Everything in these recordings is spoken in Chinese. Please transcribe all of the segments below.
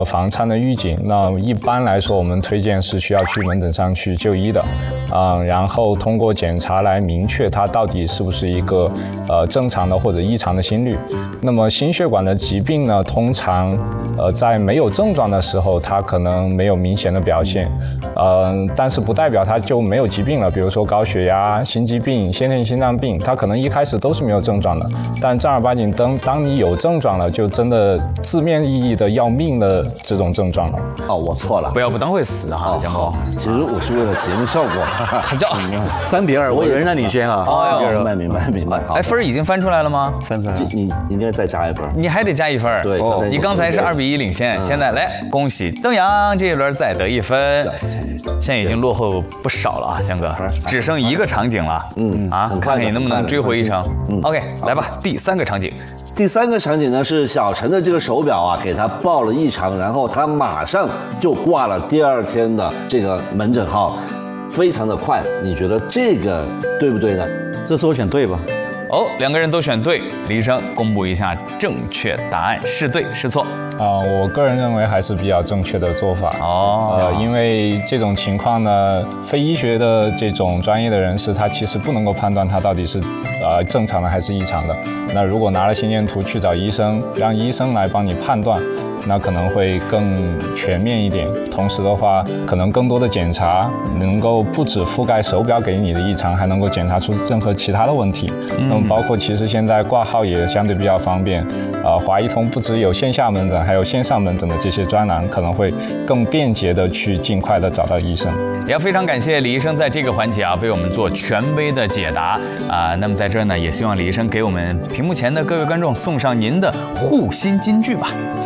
房颤的预警，那一般来说，我们推荐是需要去门诊上去就医的，然后通过检查来明确它到底是不是一个正常的或者异常的心率。那么心血管的疾病呢，通常在没有症状的时候，它可能没有明显的表现，但是不代表它就没有疾病了。比如说高血压、心肌病、先天心脏病，它可能一开始都是没有症状的，但正儿八经当你有症状了，就真的字面意义的要命的这种症状了。 哦，我错了， 不当回事哈，江哥。 其实我是为了节目效果。 他叫 3-2，我仍然领先啊。 哦， 明白。 哎，分已经翻出来了吗？ 翻出来了。你应该再加1分。 你还得加1分。 对， 你刚才是2-1领先，现在来恭喜邓阳这一轮再得1分，现在已经落后不少了啊，江哥，只剩1个场景了。看看你能不能追回一城。OK， 来吧，第3个场景。 第3个场景呢是小陈的这个手表啊，给他报了异常，然后他马上就挂了第2天的这个门诊号，非常的快。你觉得这个对不对呢？ 这次我选对吧？ 哦，2个人都选对。李医生公布一下正确答案，是对是错？ 我个人认为还是比较正确的做法。因为这种情况呢，非医学的这种专业的人士，他其实不能够判断他到底是正常的还是异常的。那如果拿了心电图去找医生，让医生来帮你判断，那可能会更全面一点。同时的话，可能更多的检查能够不只覆盖手表给你的异常，还能够检查出任何其他的问题。那么包括其实现在挂号也相对比较方便。华医通不只有线下门诊，还有线上门诊的这些专栏，可能会更便捷的去尽快的找到医生。 也要非常感谢李医生在这个环节为我们做权威的解答那么在这儿呢，也希望李医生给我们屏幕前的各位观众送上您的护心金句吧。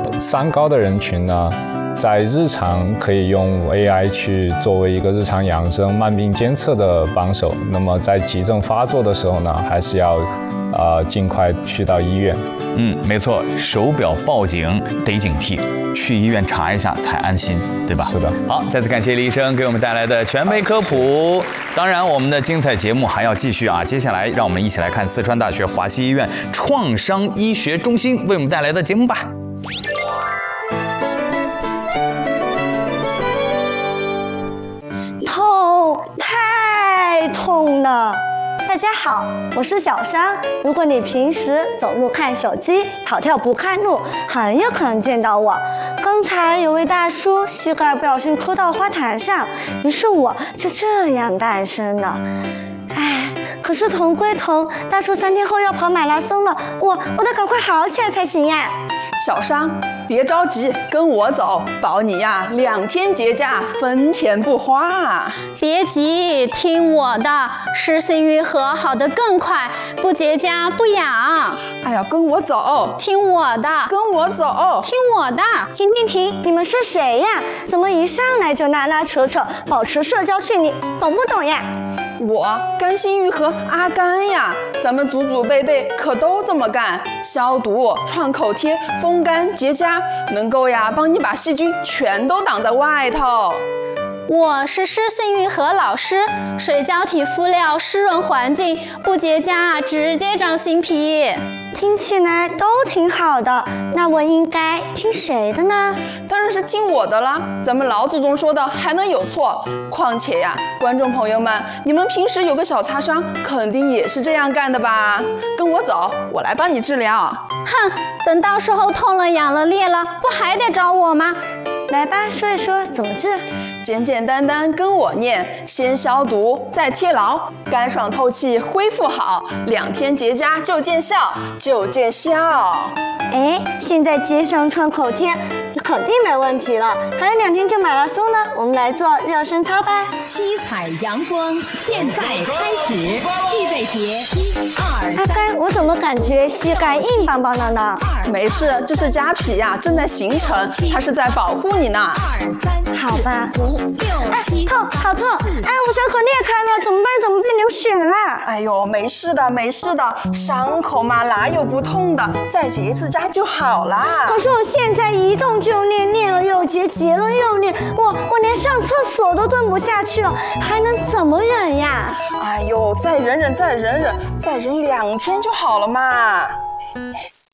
3高的人群呢，在日常可以用 AI 去作为一个日常养生、慢病监测的帮手。那么在急症发作的时候呢，还是要尽快去到医院。 没错，手表报警得警惕，去医院查一下才安心，对吧？ 是的。 好，再次感谢李医生给我们带来的权威科普。当然，我们的精彩节目还要继续接下来，让我们一起来看四川大学华西医院创伤医学中心为我们带来的节目吧。 痛，太痛了。大家好，我是小商。如果你平时走路看手机，跑跳不看路，很有可能见到我。刚才有位大叔膝盖不小心磕到花坛上，于是我就这样诞生了。可是疼归疼，大叔3天后要跑马拉松了，我得赶快好起来才行呀。 小商，别着急，跟我走，保你呀2天结痂，分钱不花。 别急，听我的，湿性愈合好得更快，不结痂不痒。 哎呀，跟我走， 听我的， 跟我走， 听我的。 停，你们是谁呀？怎么一上来就拉拉扯扯，保持社交距离，懂不懂呀？ 我肝性愈合阿甘呀，咱们祖辈可都这么干，消毒、创口贴、风干、结痂，能够帮你把细菌全都挡在外头。 我是湿性愈合老师，水胶体敷料，湿润环境，不结痂，直接长新皮。 听起来都挺好的，那我应该听谁的呢？ 当然是听我的啦，咱们老祖宗说的还能有错？况且呀，观众朋友们，你们平时有个小擦伤，肯定也是这样干的吧？跟我走，我来帮你治疗。 哼，等到时候痛了、痒了、裂了，不还得找我吗？ 来吧，说一说怎么治。 简简单单跟我念，先消毒，再贴牢，干爽透气，恢复好，2天结痂就见效，就见效。 现在街上创口贴肯定没问题了，还有2天就马拉松呢，我们来做热身操吧。 七彩阳光现在开始，预备节1、2、3。 阿甘，我怎么感觉膝盖硬邦邦的呢？ 没事，这是痂皮呀，正在形成，它是在保护你呢。 2、3、 好吧。 5、6、7、 痛，好痛！我伤口裂开了，怎么办？怎么变流血了？ 哎呦，没事的，没事的，伤口嘛哪有不痛的？再结一次痂就好啦。 可是我现在一动就裂，裂了又结，结了又裂，我连上厕所都蹲不下去了，还能怎么忍呀？ 哎呦，再忍忍，再忍忍，再忍2天就好了嘛。